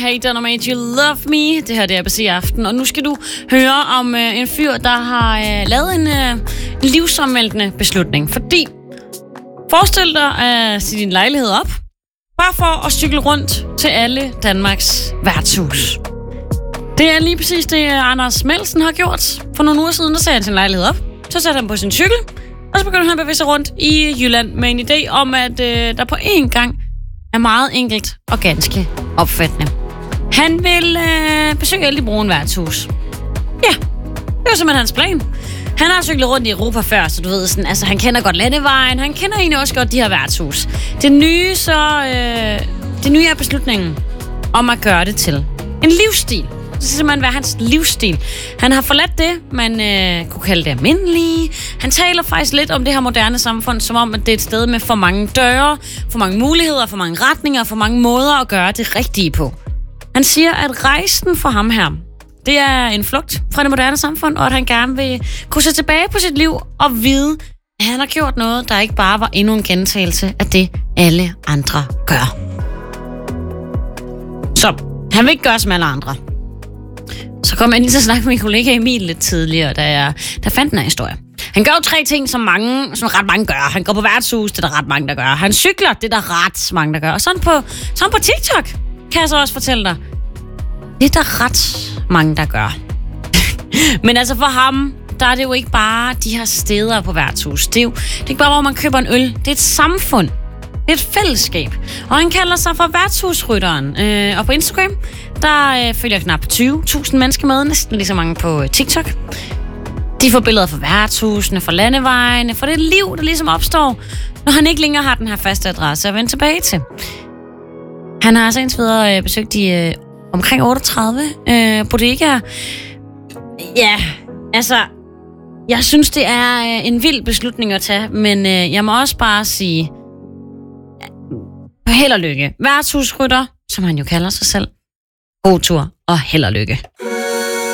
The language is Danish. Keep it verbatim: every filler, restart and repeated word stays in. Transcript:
Hey, Donna Made You Love Me. Det her det er A B C Aften. Og nu skal du høre om øh, en fyr, der har øh, lavet en øh, livsomvæltende beslutning. Fordi, forestil dig at sætte din lejlighed op, bare for at cykle rundt til alle Danmarks værtshus. Det er lige præcis det, Anders Melsen har gjort. For nogle uger siden, der satte han sin lejlighed op. Så satte han på sin cykel, og så begyndte han at bevæge sig rundt i Jylland med en idé om, at øh, der på én gang er meget enkelt og ganske opfattende. Han vil øh, besøge alle de brune værtshus. Ja, det var simpelthen hans plan. Han har cyklet rundt i Europa før, så du ved sådan, altså han kender godt landevejen, han kender egentlig også godt de her værtshus. Det nye så, øh, det nye er beslutningen om at gøre det til en livsstil. Det skal simpelthen være hans livsstil. Han har forladt det, man øh, kunne kalde det almindelige. Han taler faktisk lidt om det her moderne samfund, som om, at det er et sted med for mange døre, for mange muligheder, for mange retninger, for mange måder at gøre det rigtige på. Han siger, at rejsen for ham her, det er en flugt fra det moderne samfund, og at han gerne vil kunne se tilbage på sit liv og vide, at han har gjort noget, der ikke bare var endnu en gentagelse af det, alle andre gør. Så han vil ikke gøre som alle andre. Så kom jeg lige til at snakke med min kollega Emil lidt tidligere, da jeg der fandt den her historie. Han gør jo tre ting, som, mange, som ret mange gør. Han går på værtshus, det er der ret mange, der gør. Han cykler, det er der ret mange, der gør. Og sådan på, sådan på TikTok kan jeg så også fortælle dig, det er der ret mange, der gør. Men altså for ham, der er det jo ikke bare de her steder på værtshus. Det er jo det er ikke bare, hvor man køber en øl. Det er et samfund. Det er et fællesskab. Og han kalder sig for værtshusrytteren. Øh, og på Instagram, der øh, følger knap tyve tusind mennesker med. Næsten lige så mange på TikTok. De får billeder fra værtshusene, fra landevejene, fra det liv, der ligesom opstår, når han ikke længere har den her faste adresse at vende tilbage til. Han har altså indtil videre øh, besøgt de øh, omkring otteogtredive øh, bodegaer. Ja, altså, jeg synes, det er øh, en vild beslutning at tage, men øh, jeg må også bare sige, held og lykke. Værtshusrytter, som han jo kalder sig selv. God tur og held og lykke.